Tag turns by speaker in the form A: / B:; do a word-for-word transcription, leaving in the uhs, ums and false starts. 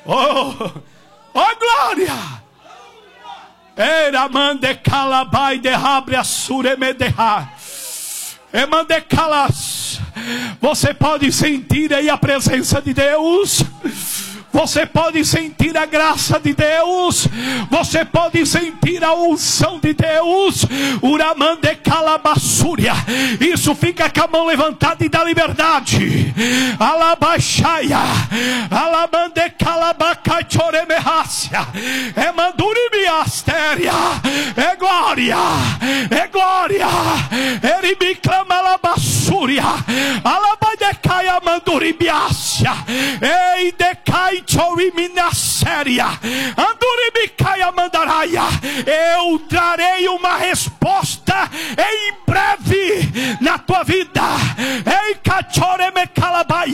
A: Oh, oh glória! Era mande calabai de abre a suremedeha. E mande calas. Você pode sentir aí a presença de Deus. Você pode sentir a graça de Deus. Você pode sentir a unção de Deus. Uramande calabassúria. Isso fica com a mão levantada e dá liberdade. Alabaxaia. Alamande calabacaichoremehácia. É mandurimiastéria. É glória. É glória. Eribiclama alabassúria. Alabadecaia mandurimiácia. Ei decai séria. Anduribicaia mandaraia. Eu trarei uma resposta em breve na tua vida. Ei cachoreme calabaia.